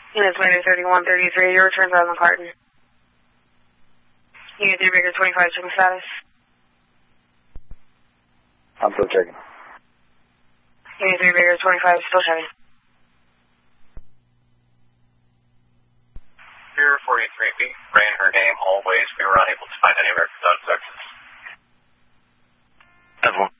Unit 3133, your returns on McCartan. Unit 3 Baker 25, checking status. I'm still checking. Unit 3 Baker 25, still checking. Pier 43B, ran her name always. We were unable to find any records on searches. That's one.